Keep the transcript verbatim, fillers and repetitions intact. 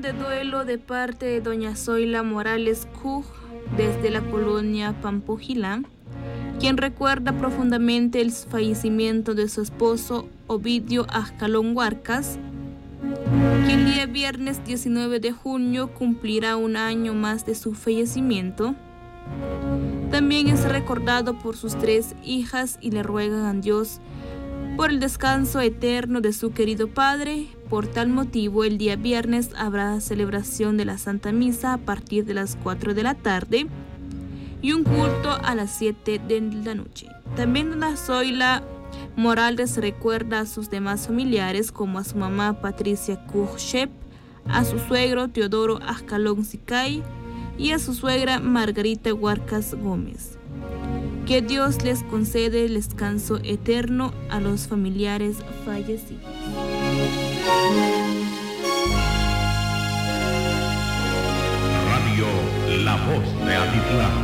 De duelo de parte de doña Zoila Morales Cuj desde la colonia Pampojilá, quien recuerda profundamente el fallecimiento de su esposo Ovidio Ascalón Huarcas, que el día viernes diecinueve de junio cumplirá un año más de su fallecimiento. También es recordado por sus tres hijas y le ruegan a Dios por el descanso eterno de su querido padre. Por tal motivo, el día viernes habrá celebración de la Santa Misa a partir de las cuatro de la tarde y un culto a las siete de la noche. También doña Zoila Morales recuerda a sus demás familiares, como a su mamá Patricia Cuj, a su suegro Teodoro Ascalón Sicay y a su suegra Margarita Huarcas Gómez. Que Dios les concede el descanso eterno a los familiares fallecidos. Radio La Voz de Atitlán.